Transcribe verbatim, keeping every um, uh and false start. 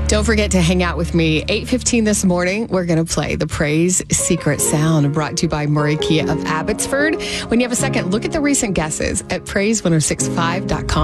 Don't forget to hang out with me. eight fifteen this morning, we're going to play the Praise Secret Sound, brought to you by Murray Kia of Abbotsford. When you have a second, look at the recent guesses at praise ten sixty-five dot com.